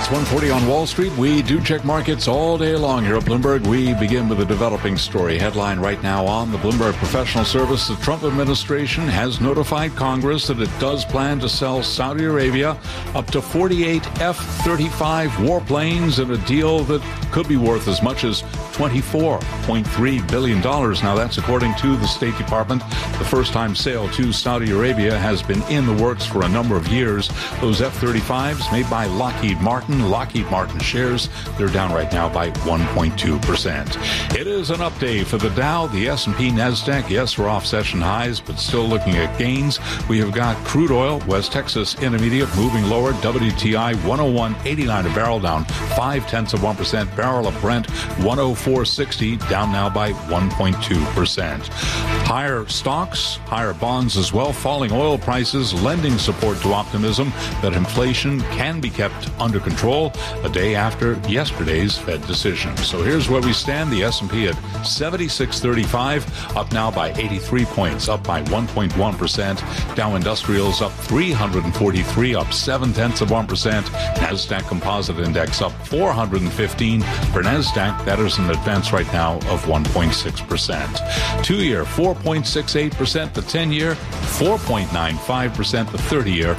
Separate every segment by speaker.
Speaker 1: It's 1:40 on Wall Street. We do check markets all day long here at Bloomberg. We begin with a developing story. Headline right now on the Bloomberg Professional Service. The Trump administration has notified Congress that it does plan to sell Saudi Arabia up to 48 F-35 warplanes in a deal that could be worth as much as $24.3 billion. Now, that's according to the State Department. The first-time sale to Saudi Arabia has been in the works for a number of years. Those F-35s made by Lockheed Martin. Lockheed Martin shares, they're down right now by 1.2%. It is an up day for the Dow, the S&P, NASDAQ. Yes, we're off session highs, but still looking at gains. We have got crude oil, West Texas Intermediate, moving lower. WTI 101.89 a barrel, down 0.5%. Barrel of Brent 104.60, down now by 1.2%. Higher stocks, higher bonds as well. Falling oil prices lending support to optimism that inflation can be kept under control a day after yesterday's Fed decision. So here's where we stand. The S&P at 76.35, up now by 83 points, up by 1.1%. Dow Industrials up 343, up 0.7%. NASDAQ Composite Index up 415. For NASDAQ, that is an advance right now of 1.6%. 2-year, 4.68%. The 10-year, 4.95%. The 30-year,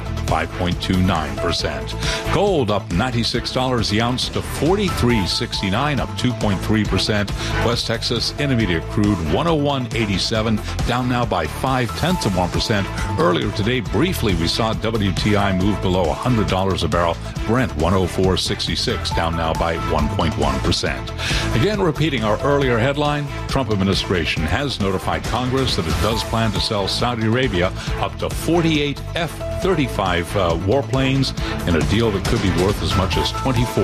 Speaker 1: 5.29%. Gold up $96 the ounce to $43.69, up 2.3%. West Texas Intermediate crude 101.87, down now by 0.5%. Earlier today, briefly, we saw WTI move below $100 a barrel. Brent 104.66, down now by 1.1%. Again, repeating our earlier headline, Trump administration has notified Congress that it does plan to sell Saudi Arabia up to 48 F-35 warplanes in a deal that could be worth as much as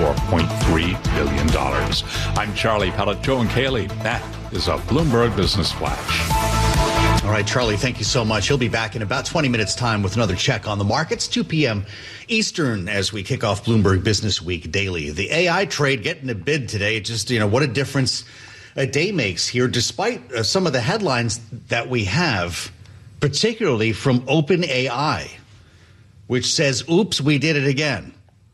Speaker 1: $24.3 billion. I'm Charlie Pellet, Joe and Kaylee. That is a Bloomberg Business Flash.
Speaker 2: All right, Charlie, thank you so much. He'll be back in about 20 minutes' time with another check on the markets, 2 p.m. Eastern, as we kick off Bloomberg Business Week daily. The AI trade getting a bid today. Just, what a difference a day makes here, despite some of the headlines that we have, particularly from OpenAI, which says, oops, we did it again.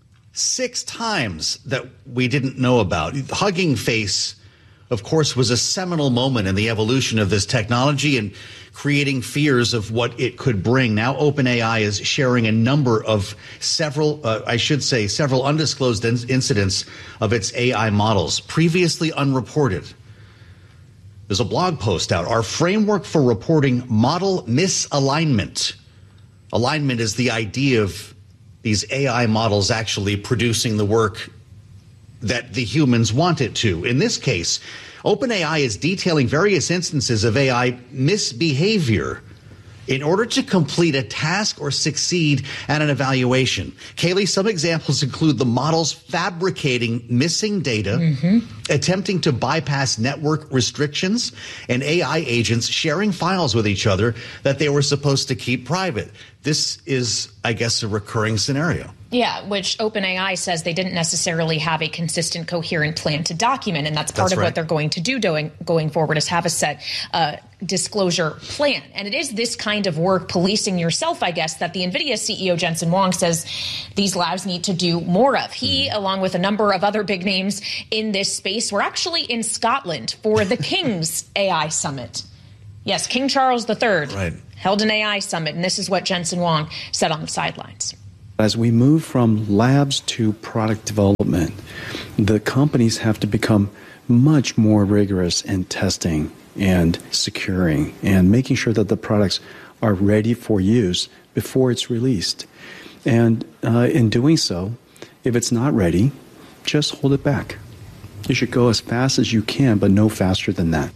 Speaker 2: 6 times that we didn't know about. Hugging Face, of course, was a seminal moment in the evolution of this technology and creating fears of what it could bring. Now OpenAI is sharing a number of several undisclosed incidents of its AI models, previously unreported. There's a blog post out, our framework for reporting model misalignment. Alignment is the idea of these AI models actually producing the work that the humans want it to. In this case, OpenAI is detailing various instances of AI misbehavior in order to complete a task or succeed at an evaluation. Kaylee, some examples include the models fabricating missing data, attempting to bypass network restrictions, and AI agents sharing files with each other that they were supposed to keep private. This is, I guess, a recurring scenario.
Speaker 3: Yeah, which OpenAI says they didn't necessarily have a consistent, coherent plan to document, and that's part of what they're going to do going forward, is have a set disclosure plan. And it is this kind of work, policing yourself, I guess, that the NVIDIA CEO Jensen Huang says these labs need to do more of. He, along with a number of other big names in this space, were actually in Scotland for the King's AI Summit. Yes, King Charles III held an AI summit, and this is what Jensen Huang said on the sidelines.
Speaker 4: As we move from labs to product development, the companies have to become much more rigorous in testing and securing and making sure that the products are ready for use before it's released. And in doing so, if it's not ready, just hold it back. You should go as fast as you can, but no faster than that.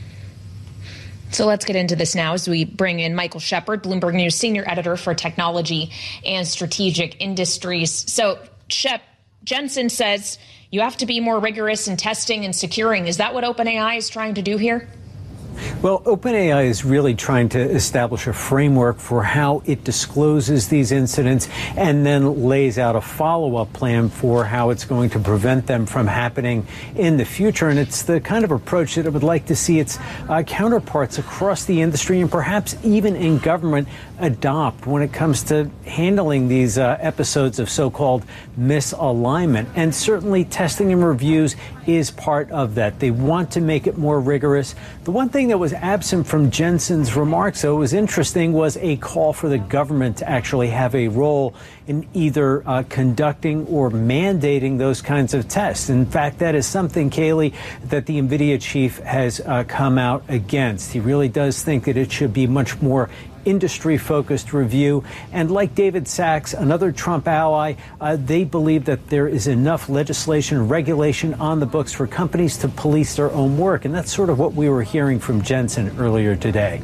Speaker 3: So let's get into this now as we bring in Michael Shepard, Bloomberg News senior editor for technology and strategic industries. So, Shep, Jensen says you have to be more rigorous in testing and securing. Is that what OpenAI is trying to do here?
Speaker 5: Well, OpenAI is really trying to establish a framework for how it discloses these incidents and then lays out a follow-up plan for how it's going to prevent them from happening in the future. And it's the kind of approach that it would like to see its counterparts across the industry and perhaps even in government adopt when it comes to handling these episodes of so-called misalignment. And certainly testing and reviews is part of that. They want to make it more rigorous. The one thing that was absent from Jensen's remarks, though, was interesting, was a call for the government to actually have a role in either conducting or mandating those kinds of tests. In fact, that is something, Kayleigh, that the NVIDIA chief has come out against. He really does think that it should be much more industry-focused review. And like David Sachs, another Trump ally, they believe that there is enough legislation and regulation on the books for companies to police their own work. And that's sort of what we were hearing from Jensen earlier today.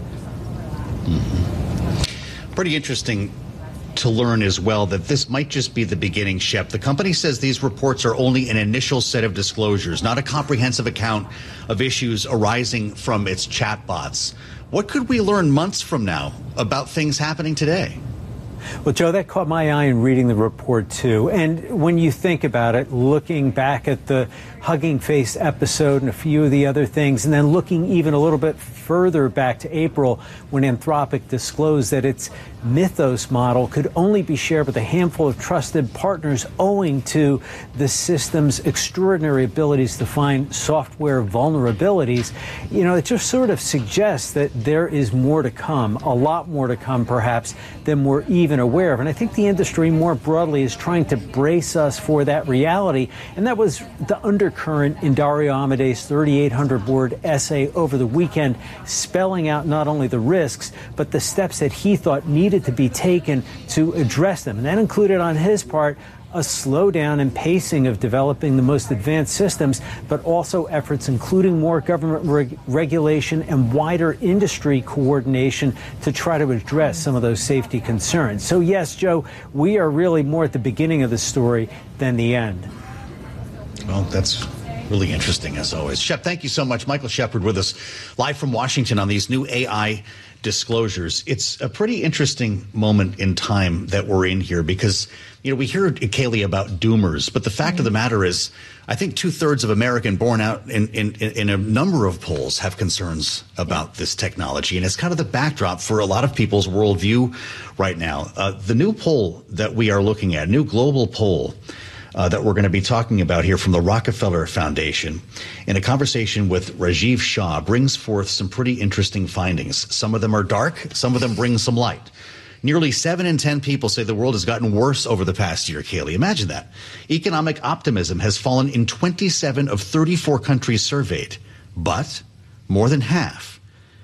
Speaker 2: Pretty interesting to learn as well that this might just be the beginning, Shep. The company says these reports are only an initial set of disclosures, not a comprehensive account of issues arising from its chatbots. What could we learn months from now about things happening today?
Speaker 5: Well, Joe, that caught my eye in reading the report, too. And when you think about it, looking back at the Hugging Face episode and a few of the other things, and then looking even a little bit further back to April when Anthropic disclosed that its Mythos model could only be shared with a handful of trusted partners owing to the system's extraordinary abilities to find software vulnerabilities, you know, it just sort of suggests that there is more to come, a lot more to come perhaps than we're even aware of. And I think the industry more broadly is trying to brace us for that reality. And that was the undercurrent in Dario Amode's 3,800 word essay over the weekend, spelling out not only the risks, but the steps that he thought needed to be taken to address them. And that included on his part a slowdown in pacing of developing the most advanced systems, but also efforts including more government regulation and wider industry coordination to try to address some of those safety concerns. So yes, Joe, we are really more at the beginning of the story than the end.
Speaker 2: Well, that's really interesting, as always. Shep, thank you so much. Michael Shepard with us live from Washington on these new AI disclosures. It's a pretty interesting moment in time that we're in here because, you know, we hear, Kayleigh, about doomers, but the fact of the matter is, I think 2/3 of American born out in a number of polls have concerns about this technology. And it's kind of the backdrop for a lot of people's worldview right now. The new poll that we are looking at, new global poll, that we're going to be talking about here from the Rockefeller Foundation in a conversation with Rajiv Shah brings forth some pretty interesting findings. Some of them are dark. Some of them bring some light. Nearly 7 in 10 people say the world has gotten worse over the past year, Kayleigh. Imagine that. Economic optimism has fallen in 27 of 34 countries surveyed. But more than half,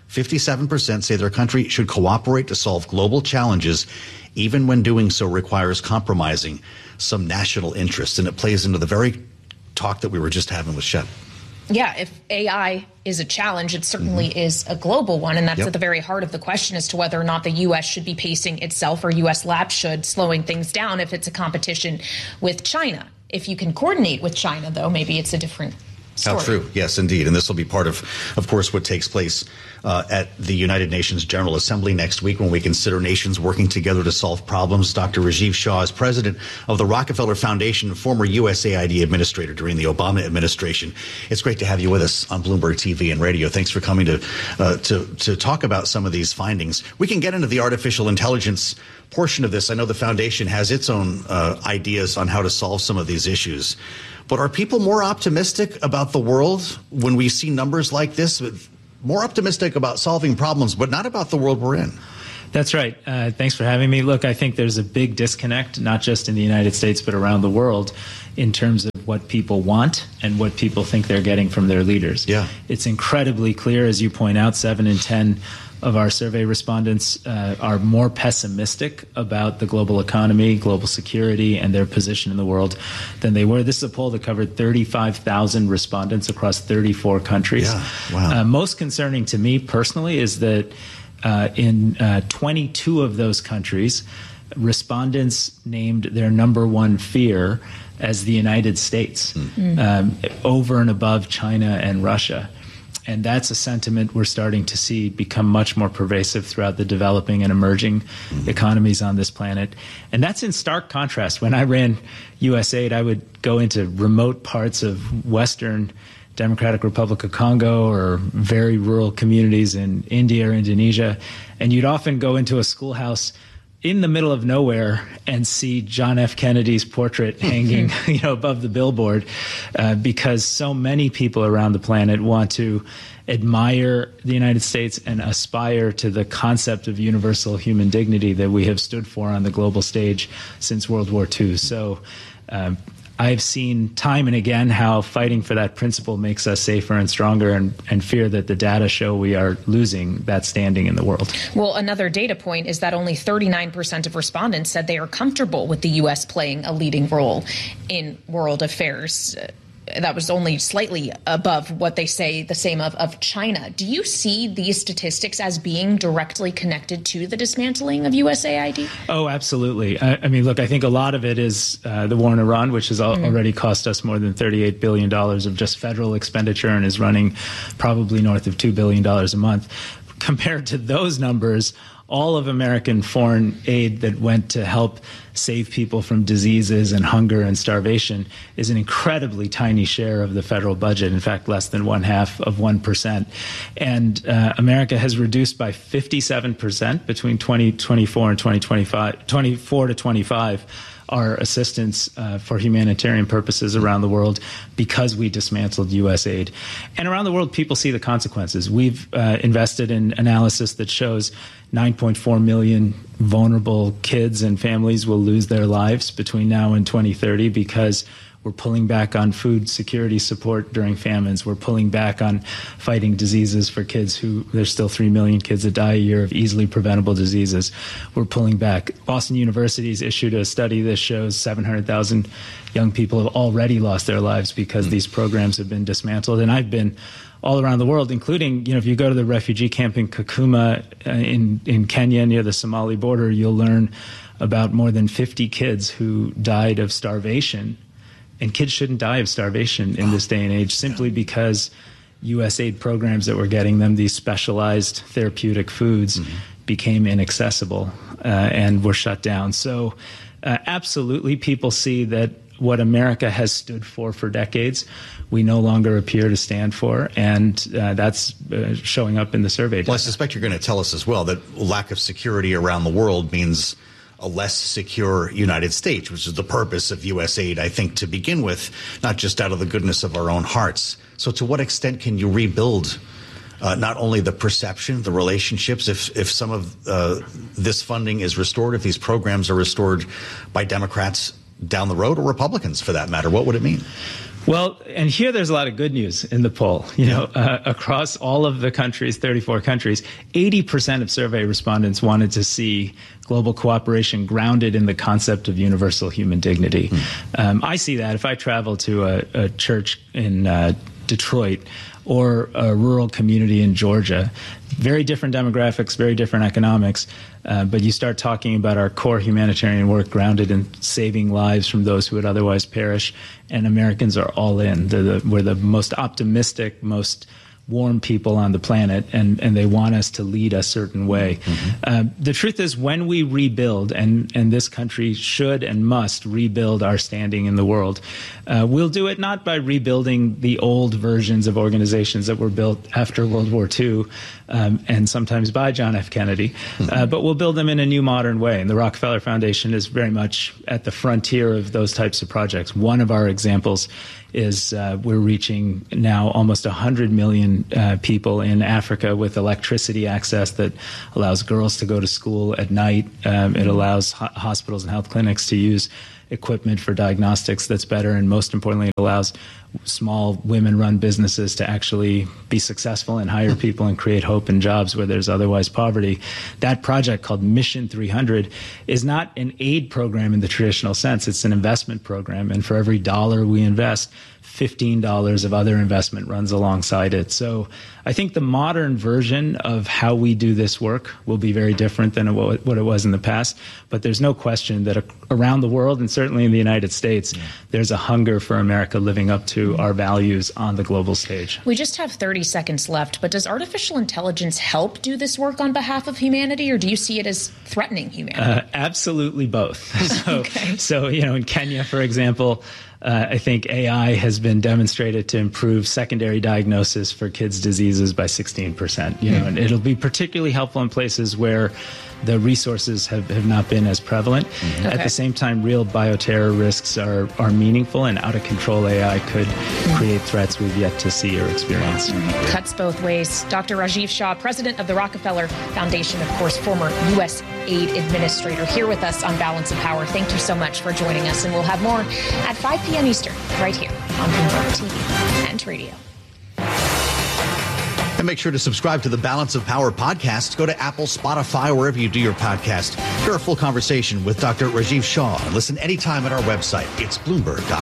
Speaker 2: 57%, say their country should cooperate to solve global challenges, even when doing so requires compromising some national interest. And it plays into the very talk that we were just having with Shep.
Speaker 3: Yeah, if AI is a challenge, it certainly is a global one. And that's at the very heart of the question as to whether or not the U.S. should be pacing itself or U.S. labs should, slowing things down if it's a competition with China. If you can coordinate with China, though, maybe it's a different story.
Speaker 2: How true. Yes, indeed. And this will be part of course, what takes place at the United Nations General Assembly next week when we consider nations working together to solve problems. Dr. Rajiv Shah is president of the Rockefeller Foundation, former USAID administrator during the Obama administration. It's great to have you with us on Bloomberg TV and radio. Thanks for coming to talk about some of these findings. We can get into the artificial intelligence portion of this. I know the foundation has its own ideas on how to solve some of these issues. But are people more optimistic about the world when we see numbers like this? More optimistic about solving problems, but not about the world we're in?
Speaker 6: That's right. Thanks for having me. Look, I think there's a big disconnect, not just in the United States, but around the world in terms of what people want and what people think they're getting from their leaders.
Speaker 2: Yeah.
Speaker 6: It's incredibly clear, as you point out, 7 in 10 of our survey respondents are more pessimistic about the global economy, global security, and their position in the world than they were. This is a poll that covered 35,000 respondents across 34 countries.
Speaker 2: Yeah. Wow.
Speaker 6: Most concerning to me personally is that in 22 of those countries, respondents named their number one fear as the United States, over and above China and Russia. And that's a sentiment we're starting to see become much more pervasive throughout the developing and emerging economies on this planet. And that's in stark contrast. When I ran USAID, I would go into remote parts of Western Democratic Republic of Congo or very rural communities in India or Indonesia. And you'd often go into a schoolhouse in the middle of nowhere and see John F. Kennedy's portrait hanging, above the billboard, because so many people around the planet want to admire the United States and aspire to the concept of universal human dignity that we have stood for on the global stage since World War II. So I've seen time and again how fighting for that principle makes us safer and stronger, and fear that the data show we are losing that standing in the world.
Speaker 3: Well, another data point is that only 39% of respondents said they are comfortable with the U.S. playing a leading role in world affairs. That was only slightly above what they say the same of China. Do you see these statistics as being directly connected to the dismantling of USAID?
Speaker 6: Oh, absolutely. I mean, look, I think a lot of it is the war in Iran, which has already cost us more than $38 billion of just federal expenditure and is running probably north of $2 billion a month. Compared to those numbers, all of American foreign aid that went to help save people from diseases and hunger and starvation is an incredibly tiny share of the federal budget. In fact, less than 0.5%. And America has reduced by 57% between 2024 and 2025, 24 to 25. Our assistance for humanitarian purposes around the world because we dismantled USAID. And around the world, people see the consequences. We've invested in analysis that shows 9.4 million vulnerable kids and families will lose their lives between now and 2030 because we're pulling back on food security support during famines. We're pulling back on fighting diseases for kids there's still 3 million kids that die a year of easily preventable diseases. We're pulling back. Boston University's issued a study that shows 700,000 young people have already lost their lives because these programs have been dismantled. And I've been all around the world, including, if you go to the refugee camp in Kakuma in Kenya near the Somali border, you'll learn about more than 50 kids who died of starvation. And kids shouldn't die of starvation in this day and age simply because USAID programs that were getting them these specialized therapeutic foods became inaccessible and were shut down. So absolutely, people see that what America has stood for decades, we no longer appear to stand for, and that's showing up in the survey data.
Speaker 2: Well, I suspect you're going to tell us as well that lack of security around the world means a less secure United States, which is the purpose of USAID, I think, to begin with, not just out of the goodness of our own hearts. So to what extent can you rebuild not only the perception, the relationships, if some of this funding is restored, if these programs are restored by Democrats down the road, or Republicans for that matter, what would it mean?
Speaker 6: Well, and here there's a lot of good news in the poll. Across all of the countries, 34 countries, 80% of survey respondents wanted to see global cooperation grounded in the concept of universal human dignity. I see that if I travel to a church in Detroit or a rural community in Georgia. Very different demographics, very different economics, but you start talking about our core humanitarian work grounded in saving lives from those who would otherwise perish, and Americans are all in. We're the most optimistic, most warm people on the planet, and they want us to lead a certain way. The truth is, when we rebuild, and this country should and must rebuild our standing in the world, we'll do it not by rebuilding the old versions of organizations that were built after World War II and sometimes by John F. Kennedy, but we'll build them in a new modern way. And the Rockefeller Foundation is very much at the frontier of those types of projects. One of our examples is we're reaching now almost 100 million people in Africa with electricity access that allows girls to go to school at night. It allows hospitals and health clinics to use equipment for diagnostics that's better, and most importantly, it allows small women-run businesses to actually be successful and hire people and create hope and jobs where there's otherwise poverty. That project, called Mission 300, is not an aid program in the traditional sense. It's an investment program, and for every $1 we invest, $15 of other investment runs alongside it. So I think the modern version of how we do this work will be very different than what it was in the past. But there's no question that around the world, and certainly certainly in the United States, there's a hunger for America living up to our values on the global stage.
Speaker 3: We just have 30 seconds left, but does artificial intelligence help do this work on behalf of humanity, or do you see it as threatening humanity?
Speaker 6: Absolutely both. So, in Kenya, for example, I think AI has been demonstrated to improve secondary diagnosis for kids' diseases by 16%. And it'll be particularly helpful in places where the resources have not been as prevalent. At the same time, real bioterror risks are meaningful, and out-of-control AI could create threats we've yet to see or experience.
Speaker 3: Cuts both ways. Dr. Rajiv Shah, president of the Rockefeller Foundation, of course, former U.S. aid administrator, here with us on Balance of Power. Thank you so much for joining us, and we'll have more at 5 p.m. Eastern, right here on Bloomberg TV and radio.
Speaker 2: And make sure to subscribe to the Balance of Power podcast. Go to Apple, Spotify, wherever you do your podcast. Hear a full conversation with Dr. Rajiv Shah and listen anytime at our website. It's Bloomberg.com.